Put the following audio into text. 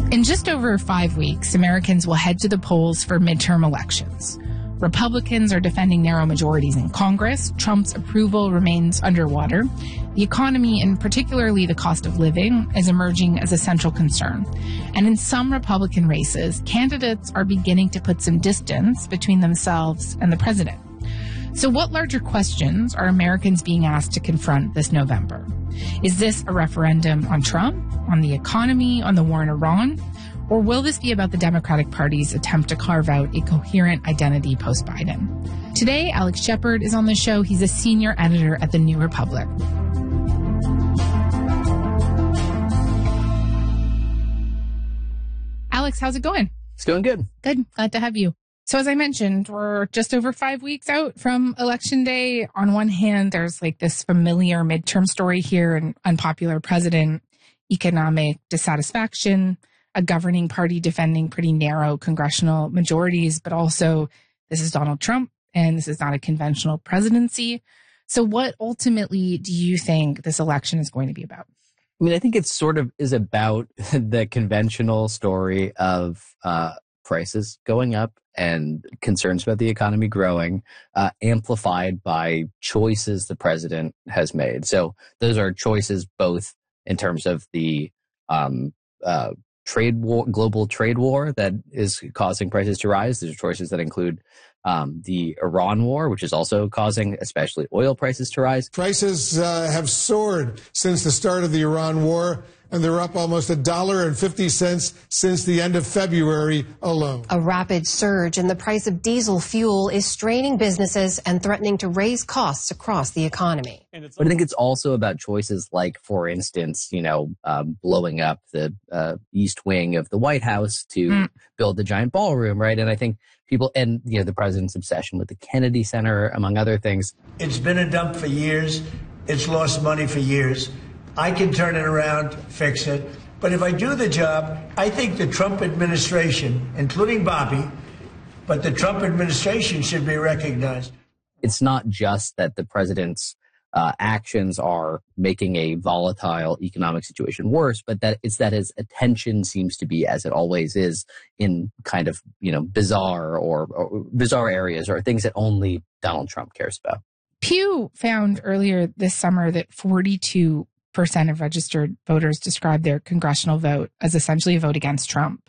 In just over 5 weeks, Americans will head to the polls for midterm elections. Republicans are defending narrow majorities in Congress. Trump's approval remains underwater. The economy, and particularly the cost of living, is emerging as a central concern. And in some Republican races, candidates are beginning to put some distance between themselves and the president. So what larger questions are Americans being asked to confront this November? Is this a referendum on Trump, on the economy, on the war in Iran? Or will this be about the Democratic Party's attempt to carve out a coherent identity post-Biden? Today, Alex Shepard is on the show. He's a senior editor at The New Republic. Alex, how's it going? It's going good. Good. Glad to have you. So as I mentioned, we're just over 5 weeks out from Election Day. On one hand, there's like this familiar midterm story here, an unpopular president, economic dissatisfaction, a governing party defending pretty narrow congressional majorities, but also this is Donald Trump and this is not a conventional presidency. So what ultimately do you think this election is going to be about? I mean, I think it sort of is about the conventional story of prices going up and concerns about the economy growing, amplified by choices the president has made. So those are choices both in terms of the trade war, global trade war that is causing prices to rise. There's choices that include the Iran war, which is also causing especially oil prices to rise. Prices have soared since the start of the Iran war, and they're up almost $1.50 since the end of February alone. A rapid surge in the price of diesel fuel is straining businesses and threatening to raise costs across the economy. But I think it's also about choices like, for instance, blowing up the east wing of the White House to build the giant ballroom, right? And I think people, and the president's obsession with the Kennedy Center, among other things. It's been a dump for years. It's lost money for years. I can turn it around, fix it. But if I do the job, I think the Trump administration, including Bobby, but the Trump administration should be recognized. It's not just that the president's actions are making a volatile economic situation worse, but that it's that his attention seems to be, as it always is, in kind of, bizarre or bizarre areas or things that only Donald Trump cares about. Pew found earlier this summer that 42% of registered voters described their congressional vote as essentially a vote against Trump.